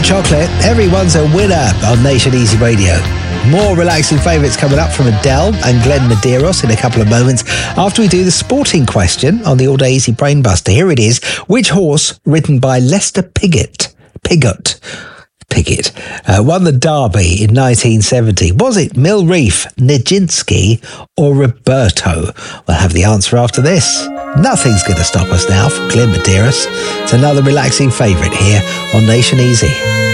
Chocolate. Everyone's a winner on Nation Easy Radio. More relaxing favourites coming up from Adele and Glenn Medeiros in a couple of moments after we do the sporting question on the All Day Easy Brainbuster. Here it is. Which horse, ridden by Lester Piggott, won the Derby in 1970? Was it Milreef, Nijinsky or Roberto? We'll have the answer after this. Nothing's going to stop us now from Glenn Medeiros. It's another relaxing favourite here on Nation Easy.